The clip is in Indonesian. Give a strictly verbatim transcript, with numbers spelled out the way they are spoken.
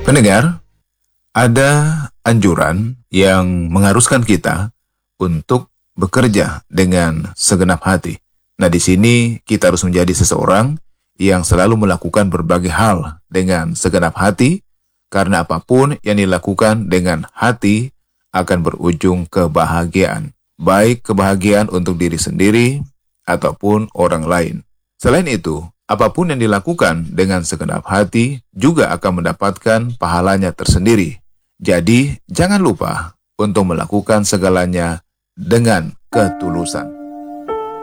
Pendengar, ada anjuran yang mengharuskan kita untuk bekerja dengan segenap hati. Nah, di sini kita harus menjadi seseorang yang selalu melakukan berbagai hal dengan segenap hati, karena apapun yang dilakukan dengan hati akan berujung kebahagiaan, baik kebahagiaan untuk diri sendiri ataupun orang lain. Selain itu, apapun yang dilakukan dengan segenap hati juga akan mendapatkan pahalanya tersendiri. Jadi, jangan lupa untuk melakukan segalanya dengan ketulusan.